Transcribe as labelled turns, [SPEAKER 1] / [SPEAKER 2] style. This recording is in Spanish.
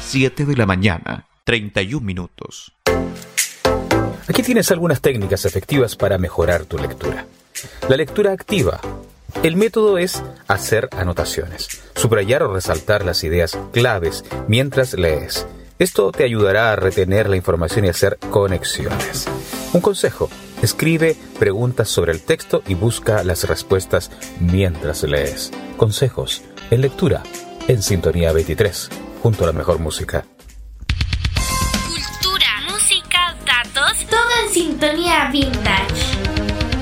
[SPEAKER 1] 7 de la mañana, 31 minutos.
[SPEAKER 2] Aquí tienes algunas técnicas efectivas para mejorar tu lectura. La lectura activa. El método es hacer anotaciones, subrayar o resaltar las ideas claves mientras lees. Esto te ayudará a retener la información y hacer conexiones. Un consejo: escribe preguntas sobre el texto y busca las respuestas mientras lees. Consejos en lectura en Sintonía 23, junto a la mejor música.
[SPEAKER 3] Cultura, música, datos, todo en Sintonía Vintage.